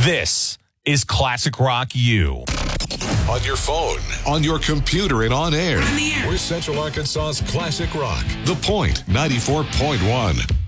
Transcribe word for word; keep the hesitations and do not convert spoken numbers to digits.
This is Classic Rock U. On your phone, on your computer, and on air. On the air. We're Central Arkansas's Classic Rock. The Point ninety-four point one.